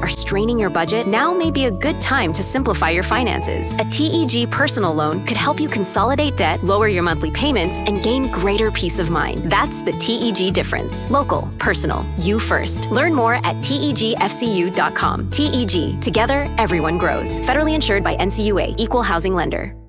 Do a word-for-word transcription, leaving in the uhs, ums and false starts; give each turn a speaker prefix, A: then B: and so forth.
A: are straining your budget, now may be a good time to simplify your finances. A T E G personal loan could help you consolidate debt, lower your monthly payments, and gain greater peace of mind. That's the T E G difference. Local, personal, you first. Learn more at T E G F C U dot com. T E G, together, everyone grows. Federally insured by N C U A, Equal Housing Lender.